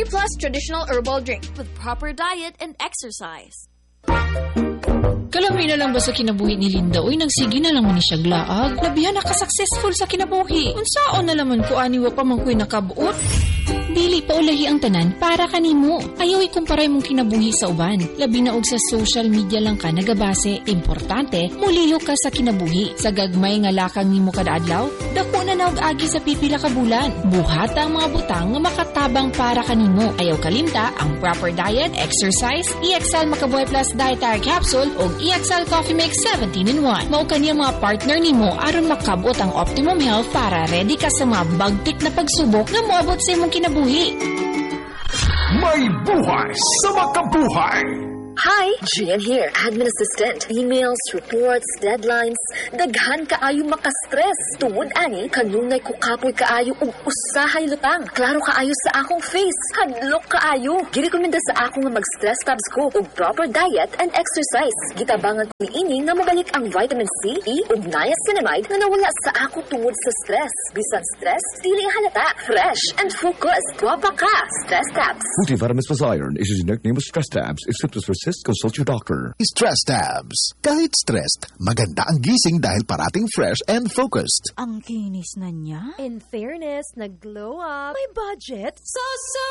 Plus traditional herbal drink with proper diet and exercise. Kalami na lang ba sa kinabuhi ni Linda? Uy, nagsige na lang mo ni siya glaag. Labihan na ka-successful sa kinabuhi. Unsaon na laman ko aniwa pa man ko'y nakabuot. Dili pa ulahi ang tanan para kanimo. Ayaw ikumparay mong kinabuhi sa uban. Labi na og sa social media lang ka nagabase. Importante, muliho ka sa kinabuhi. Sa gagmay nga lakang nimo kada adlaw, dako na naog agi sa pipila ka bulan. Buhata ang mga butang nga makatabang para kanimo. Ayaw kalimta ang proper diet, exercise, EXL Makabuhay Plus Dietary Capsule o EXL Coffee Mix 17-in-1. Mao kaniya mga partner nimo aron makabot ang optimum health para ready ka sa mga bagtik na pagsubok nga moabot sa imong kinabuhi. May buhay sa makabuhay! Hi, Gian here, admin assistant. Emails, reports, deadlines, daghan kaayo makastress. Tungod ani, kanunay ko kapoy kaayo ug usahay lutang. Klaro kaayo sa akong face. Hadlok kaayo. Girekomenda sa ako nga mag-stress tabs ko ug proper diet and exercise. Gitabangan ko niini nga mabalik ang vitamin C, E ug niacinamide nga nawala sa ako tungod sa stress. Bisan stress, dili halata, fresh and focused. Guwapa ka, stress tabs. Multivitamins plus iron is a generic name of Stress Tabs. If symptoms persist, consult your doctor. Stress Tabs. Kahit stressed, maganda ang gising dahil parating fresh and focused. Ang kinis na niya. In fairness, nag-glow up. May budget. So